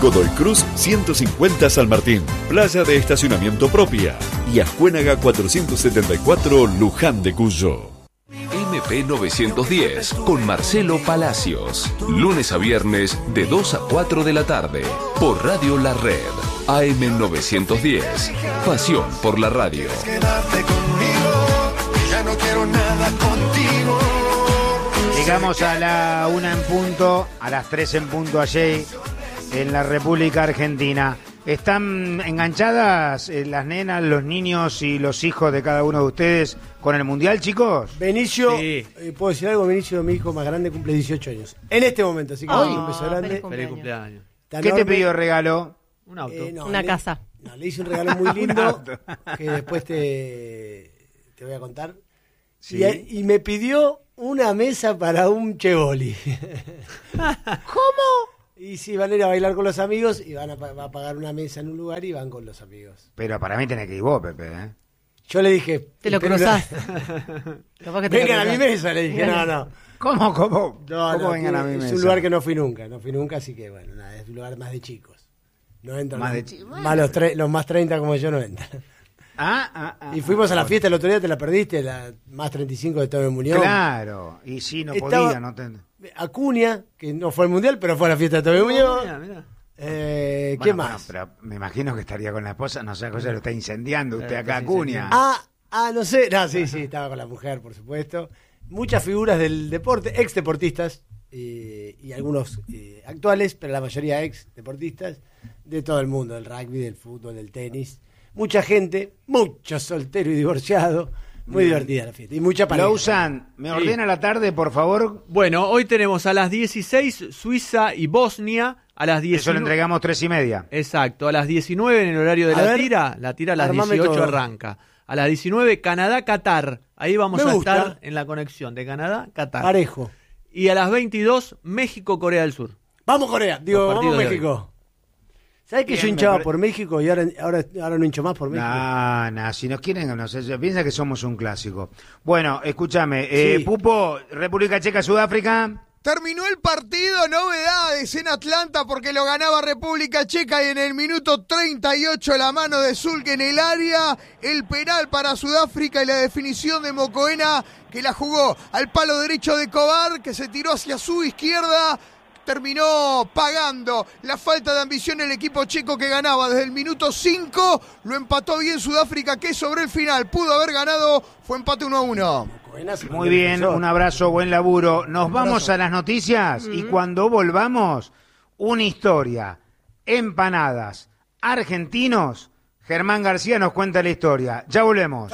Godoy Cruz 150 San Martín, playa de estacionamiento propia, y Ascuénaga 474 Luján de Cuyo. MP 910 con Marcelo Palacios. Lunes a viernes de 2 a 4 de la tarde. Por Radio La Red. AM 910. Pasión por la radio. Llegamos a la 1 en punto, a las 3 en punto allí en la República Argentina. ¿Están enganchadas las nenas, los niños y los hijos de cada uno de ustedes con el Mundial, chicos? Benicio, Sí. ¿puedo decir algo? Benicio, mi hijo más grande, cumple 18 años. En este momento, así que un beso grande. Feliz cumpleaños. Está ¿Qué te enorme. pidió de regalo? Un auto. Una casa. No, le hice un regalo muy lindo que después te voy a contar. Sí. Y me pidió una mesa para un chevoli. ¿Cómo? Y sí, van a ir a bailar con los amigos y va a pagar una mesa en un lugar y van con los amigos. Pero para mí tenés que ir vos, Pepe, ¿eh? Yo le dije... Te lo "Pero cruzás. Capaz que te lo vengan a mi cruzás. mesa, le dije. No. ¿Cómo? No, ¿Cómo vengan a mi mesa? Es un lugar que no fui nunca, así que bueno, nada, es un lugar más de chicos. No entran Más de los, chicos. más los más 30 como yo no entran. Y fuimos a la fiesta el otro día, te la perdiste, la más 35 de Tommy Muñoz. Claro, y sí, no Estaba- podía, no te... Acuña, que no fue al mundial, pero fue a la fiesta de Tommy Muñoz. Mirá. ¿Qué Bueno, más? pero me imagino que estaría con la esposa, no sé, cosa lo está incendiando usted Claro, acá, está Acuña. No sé. No, sí, estaba con la mujer, por supuesto. Muchas figuras del deporte, ex deportistas y algunos actuales, pero la mayoría ex deportistas de todo el mundo, del rugby, del fútbol, del tenis. Mucha gente, mucho soltero y divorciado. Muy divertida la fiesta. Y mucha pareja. Lausanne, ¿me ordena la tarde, por favor? Bueno, hoy tenemos a las 16 Suiza y Bosnia, a las 19... Eso lo entregamos 3:30. Exacto, a las 19 en el horario de A ver, la tira a las armame 18 todo. arranca. A las 19 Canadá-Qatar, ahí vamos Me a gusta. estar en la conexión de Canadá-Qatar. Parejo. Y a las 22 México-Corea del Sur. Vamos Corea, Los vamos partidos de México. ¿Sabes que Bien, yo hinchaba me por México y ahora no hincho más por México? No, si nos quieren, no sé, piensa que somos un clásico. Bueno, escúchame, Sí. Pupo, República Checa, Sudáfrica. Terminó el partido, novedades en Atlanta porque lo ganaba República Checa y en el minuto 38 la mano de Zulk en el área, el penal para Sudáfrica y la definición de Mokoena que la jugó al palo derecho de Kovar que se tiró hacia su izquierda. Terminó pagando la falta de ambición el equipo checo que ganaba desde el minuto 5. Lo empató bien Sudáfrica que sobre el final pudo haber ganado. Fue empate 1-1. Muy bien, un abrazo, buen laburo. Nos vamos a las noticias y cuando volvamos, una historia. Empanadas, argentinos. Germán García nos cuenta la historia. Ya volvemos.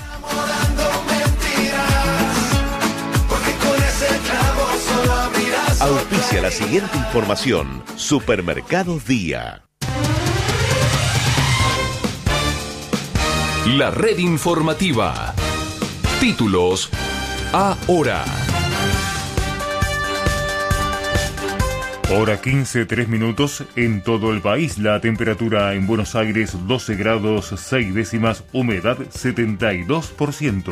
Auspicia la siguiente información. Supermercados Día. La red informativa. Títulos ahora. Hora 15, 3 minutos en todo el país. La temperatura en Buenos Aires 12 grados 6 décimas, humedad 72%.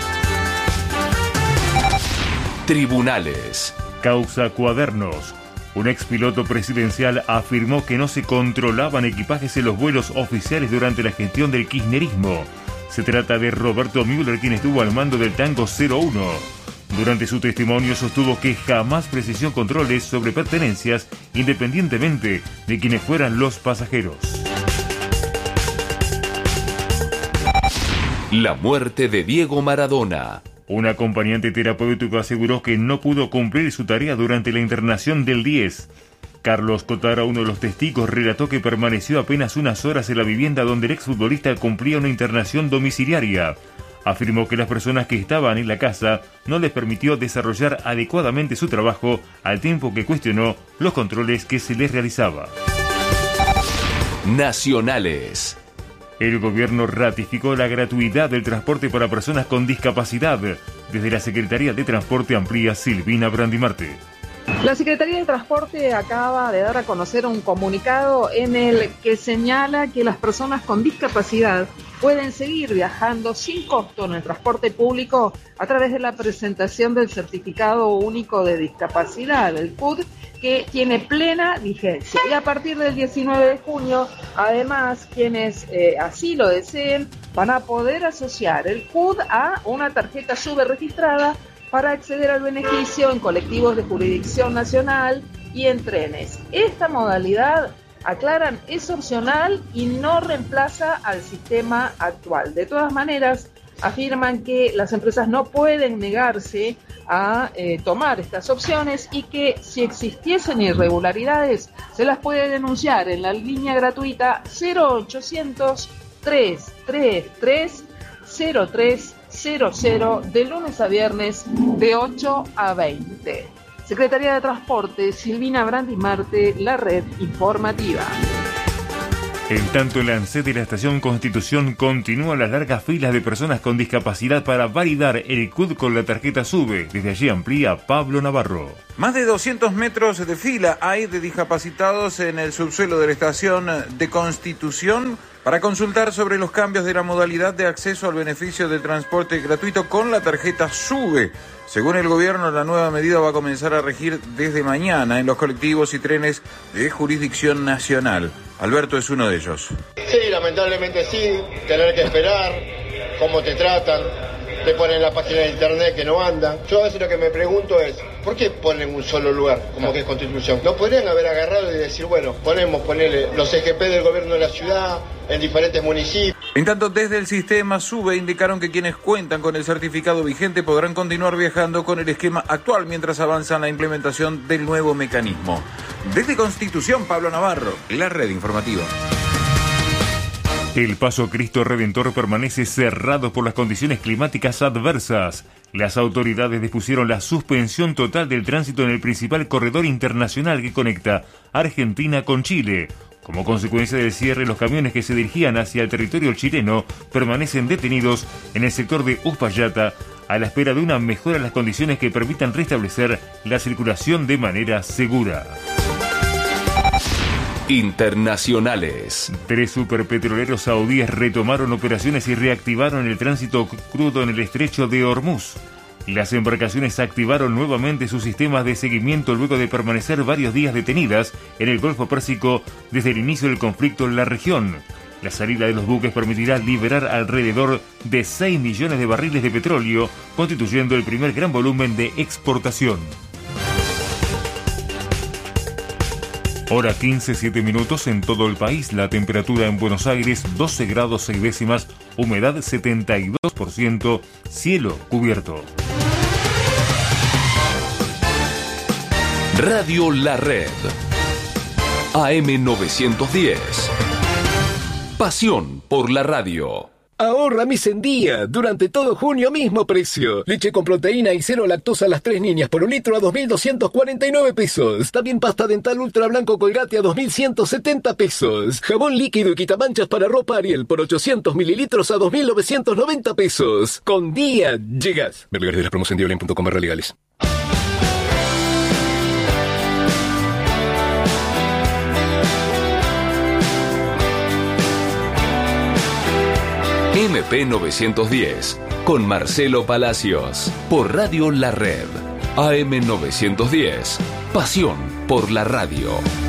Tribunales. Causa Cuadernos. Un expiloto presidencial afirmó que no se controlaban equipajes en los vuelos oficiales durante la gestión del kirchnerismo. Se trata de Roberto Müller, quien estuvo al mando del Tango 01. Durante su testimonio sostuvo que jamás precisó controles sobre pertenencias, independientemente de quienes fueran los pasajeros. La muerte de Diego Maradona. Un acompañante terapéutico aseguró que no pudo cumplir su tarea durante la internación del 10. Carlos Cotara, uno de los testigos, relató que permaneció apenas unas horas en la vivienda donde el exfutbolista cumplía una internación domiciliaria. Afirmó que las personas que estaban en la casa no les permitió desarrollar adecuadamente su trabajo, al tiempo que cuestionó los controles que se les realizaba. Nacionales. El gobierno ratificó la gratuidad del transporte para personas con discapacidad. Desde la Secretaría de Transporte amplía Silvina Brandimarte. La Secretaría de Transporte acaba de dar a conocer un comunicado en el que señala que las personas con discapacidad pueden seguir viajando sin costo en el transporte público a través de la presentación del Certificado Único de Discapacidad, el CUD, que tiene plena vigencia. Y a partir del 19 de junio, además, quienes así lo deseen, van a poder asociar el CUD a una tarjeta SUBE registrada para acceder al beneficio en colectivos de jurisdicción nacional y en trenes. Esta modalidad, aclaran, es opcional y no reemplaza al sistema actual. De todas maneras, afirman que las empresas no pueden negarse a tomar estas opciones y que si existiesen irregularidades se las puede denunciar en la línea gratuita 0800 333 0300 de lunes a viernes de 8 a 20. Secretaría de Transporte, Silvina Brandimarte, la red informativa. En tanto, en la ANSES de la Estación Constitución continúan las largas filas de personas con discapacidad para validar el CUD con la tarjeta SUBE. Desde allí amplía Pablo Navarro. Más de 200 metros de fila hay de discapacitados en el subsuelo de la Estación de Constitución para consultar sobre los cambios de la modalidad de acceso al beneficio de transporte gratuito con la tarjeta SUBE. Según el gobierno, la nueva medida va a comenzar a regir desde mañana en los colectivos y trenes de jurisdicción nacional. Alberto es uno de ellos. Sí, lamentablemente sí, tener que esperar, cómo te tratan, te ponen la página de internet que no anda. Yo a veces lo que me pregunto es, ¿por qué ponen un solo lugar, como que es Constitución? ¿No podrían haber agarrado y decir, bueno, ponerle los EGP del gobierno de la ciudad en diferentes municipios? En tanto, desde el sistema SUBE indicaron que quienes cuentan con el certificado vigente podrán continuar viajando con el esquema actual mientras avanza la implementación del nuevo mecanismo. Desde Constitución, Pablo Navarro, la red informativa. El Paso Cristo Redentor permanece cerrado por las condiciones climáticas adversas. Las autoridades dispusieron la suspensión total del tránsito en el principal corredor internacional que conecta Argentina con Chile. Como consecuencia del cierre, los camiones que se dirigían hacia el territorio chileno permanecen detenidos en el sector de Uspallata a la espera de una mejora en las condiciones que permitan restablecer la circulación de manera segura. Internacionales. 3 superpetroleros saudíes retomaron operaciones y reactivaron el tránsito crudo en el estrecho de Hormuz. Las embarcaciones activaron nuevamente sus sistemas de seguimiento luego de permanecer varios días detenidas en el Golfo Pérsico desde el inicio del conflicto en la región. La salida de los buques permitirá liberar alrededor de 6 millones de barriles de petróleo, constituyendo el primer gran volumen de exportación. Hora 15, 7 minutos en todo el país. La temperatura en Buenos Aires 12 grados 6 décimas, humedad 72%, cielo cubierto. Radio La Red. AM 910. Pasión por la radio. Ahorra mis en día. Durante todo junio, mismo precio. Leche con proteína y cero lactosa a las 3 niñas por un litro a 2.249 pesos. También pasta dental ultra blanco Colgate a 2.170 pesos. Jabón líquido y quitamanchas para ropa Ariel por 800 mililitros a 2.990 pesos. Con día llegas. Ver lugares de las promos en dioline.com/legales. MP 910, con Marcelo Palacios, por Radio La Red. AM 910, pasión por la radio.